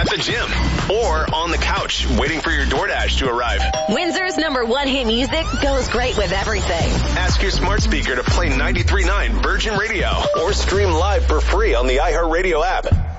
at the gym, or on the couch waiting for your DoorDash to arrive. Windsor's #1 hit music goes great with everything. Ask your smart speaker to play 93.9 Virgin Radio or stream live for free on the iHeartRadio app.